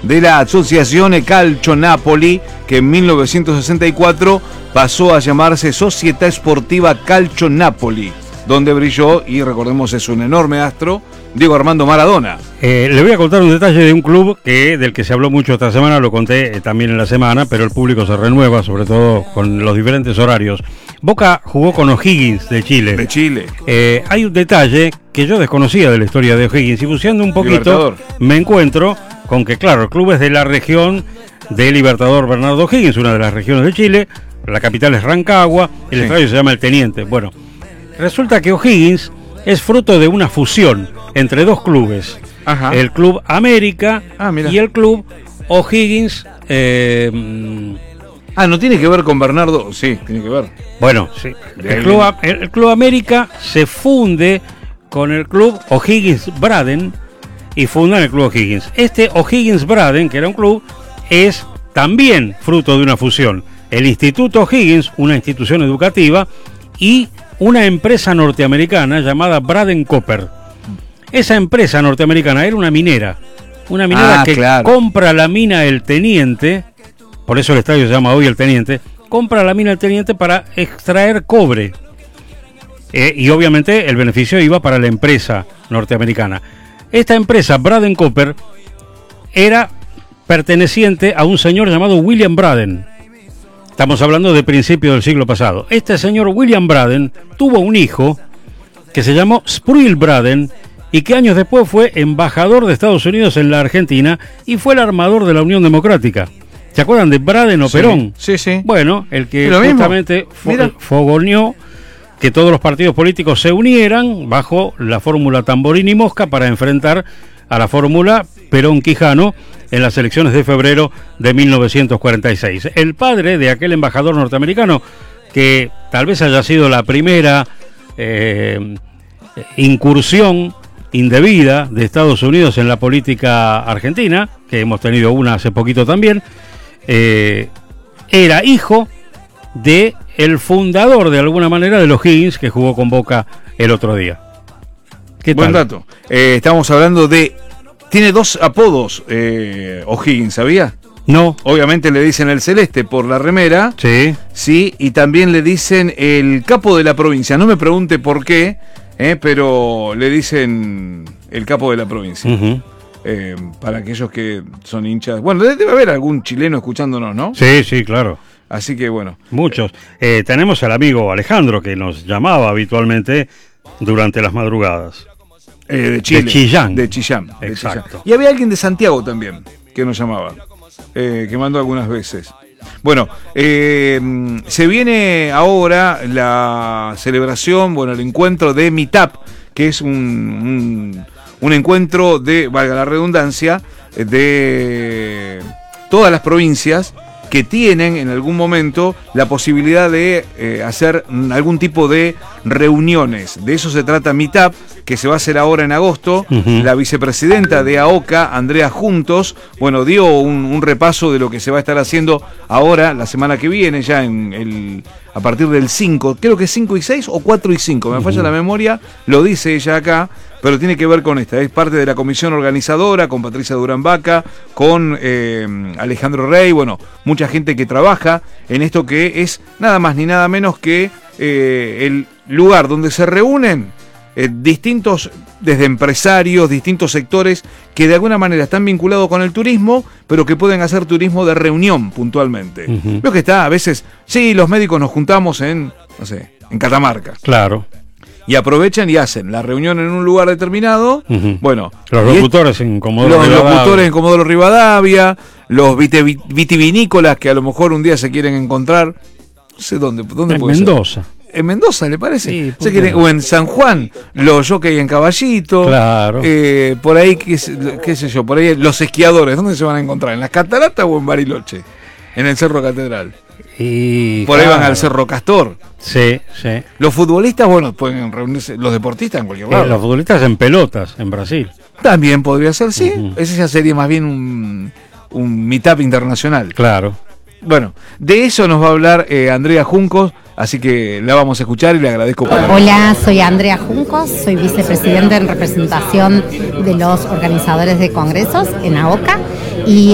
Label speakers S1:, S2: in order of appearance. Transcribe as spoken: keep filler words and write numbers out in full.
S1: de la Associazione Calcio Napoli, que en mil novecientos sesenta y cuatro pasó a llamarse Società Sportiva Calcio Napoli, donde brilló, y recordemos es un enorme astro, Diego Armando Maradona.
S2: Eh, le voy a contar un detalle de un club que del que se habló mucho esta semana, lo conté eh, también en la semana, pero el público se renueva, sobre todo con los diferentes horarios. Boca jugó con O'Higgins de Chile.
S1: De Chile.
S2: Eh, hay un detalle que yo desconocía de la historia de O'Higgins, y buceando un poquito
S1: Libertador.
S2: Me encuentro con que, claro, el club es de la región de Libertador Bernardo O'Higgins, una de las regiones de Chile, la capital es Rancagua, el
S1: Sí.
S2: estadio se llama El Teniente. Bueno, resulta que O'Higgins es fruto de una fusión entre dos clubes,
S1: Ajá.
S2: el Club América
S1: Ah, mira.
S2: y el Club O'Higgins. Eh,
S1: Ah, ¿no tiene que ver con Bernardo? Sí, tiene que ver.
S2: bueno, sí.
S1: De ahí
S2: El Club,
S1: viene.
S2: el, el Club América se funde con el Club O'Higgins Braden y fundan el Club O'Higgins. Este O'Higgins Braden, que era un club, es también fruto de una fusión. El Instituto O'Higgins, una institución educativa, y una empresa norteamericana llamada Braden Copper. Esa empresa norteamericana era una minera, una minera
S1: Ah,
S2: que
S1: claro.
S2: compra la mina El Teniente, por eso el estadio se llama hoy El Teniente, compra la mina El Teniente para extraer cobre. Eh, y obviamente el beneficio iba para la empresa norteamericana. Esta empresa, Braden Copper, era perteneciente a un señor llamado William Braden. Estamos hablando de principios del siglo pasado. Este señor William Braden tuvo un hijo que se llamó Spruill Braden y que años después fue embajador de Estados Unidos en la Argentina y fue el armador de la Unión Democrática. ¿Se acuerdan de Braden o
S1: Sí,
S2: Perón?
S1: sí, sí.
S2: Bueno, el que
S1: ¿Es lo mismo?
S2: justamente fo-
S1: Mira.
S2: fogoneó que todos los partidos políticos se unieran bajo la fórmula Tamborini Mosca para enfrentar a la fórmula Perón-Quijano en las elecciones de febrero de mil novecientos cuarenta y seis. El padre de aquel embajador norteamericano, que tal vez haya sido la primera eh, incursión indebida de Estados Unidos en la política argentina, que hemos tenido una hace poquito también, eh, era hijo de el fundador, de alguna manera, de los O'Higgins, que jugó con Boca el otro día. ¿Qué
S1: Buen
S2: tal?
S1: dato. Eh, estamos hablando de... Tiene dos apodos, eh, O'Higgins, ¿sabía?
S2: No.
S1: Obviamente le dicen el Celeste por la remera,
S2: Sí.
S1: sí, y también le dicen el capo de la provincia. No me pregunte por qué, eh, pero le dicen el capo de la provincia.
S2: Uh-huh.
S1: Eh, para aquellos que son hinchas. Bueno, debe haber algún chileno escuchándonos, ¿no?
S2: Sí, sí, claro.
S1: Así que bueno.
S2: Muchos. Eh, tenemos al amigo Alejandro, que nos llamaba habitualmente durante las madrugadas.
S1: Eh, de Chile.
S2: De Chillán.
S1: De Chillán. de
S2: Exacto.
S1: Chillán. Y había alguien de Santiago también que nos llamaba, eh, que mandó algunas veces. Bueno, eh, se viene ahora la celebración, bueno, el encuentro de Meetup, que es un, un, un encuentro de, valga la redundancia, de todas las provincias que tienen en algún momento la posibilidad de eh, hacer algún tipo de reuniones. De eso se trata Meetup, que se va a hacer ahora en agosto.
S2: Uh-huh.
S1: La vicepresidenta de AOCA, Andrea Juntos, bueno, dio un, un repaso de lo que se va a estar haciendo ahora, la semana que viene, ya en el, a partir del cinco, creo que es cinco y seis o cuatro y cinco, me falla
S2: Uh-huh.
S1: la memoria, lo dice ella acá, pero tiene que ver con esta, es parte de la comisión organizadora, con Patricia Durán Vaca, con eh, Alejandro Rey, bueno, mucha gente que trabaja en esto, que es nada más ni nada menos que eh, el lugar donde se reúnen eh, distintos, desde empresarios, distintos sectores que de alguna manera están vinculados con el turismo, pero que pueden hacer turismo de reunión puntualmente.
S2: Uh-huh.
S1: Veo que está a veces, sí, los médicos nos juntamos en, no sé, en Catamarca.
S2: Claro.
S1: Y aprovechan y hacen la reunión en un lugar determinado.
S2: Uh-huh.
S1: Bueno,
S2: Los
S1: y
S2: locutores en Comodoro
S1: los
S2: Rivadavia.
S1: locutores en Comodoro Rivadavia, los vite- vitivinícolas que a lo mejor un día se quieren encontrar, no sé dónde, dónde
S2: En
S1: puede ser.
S2: Mendoza.
S1: En Mendoza, ¿le parece?
S2: Sí,
S1: Se
S2: ¿por qué
S1: quieren-
S2: no?
S1: o en San Juan, los jockey en caballito.
S2: Claro.
S1: Eh, por ahí, qué, sé- qué sé yo, por ahí los esquiadores, ¿dónde se van a encontrar? ¿En las cataratas o en Bariloche? En el Cerro Catedral.
S2: Y,
S1: Por ahí van
S2: claro.
S1: al Cerro Castor.
S2: Sí, sí.
S1: Los futbolistas, bueno, pueden reunirse, los deportistas en cualquier
S2: Eh,
S1: lado.
S2: los futbolistas en pelotas en Brasil.
S1: También podría ser, sí.
S2: Ujú.
S1: Ese ya sería más bien un, un meetup internacional.
S2: Claro.
S1: Bueno, de eso nos va a hablar eh, Andrea Juncos, así que la vamos a escuchar y le agradezco por
S3: Hola, soy Andrea Juncos, soy vicepresidenta en representación de los organizadores de congresos en AOCA y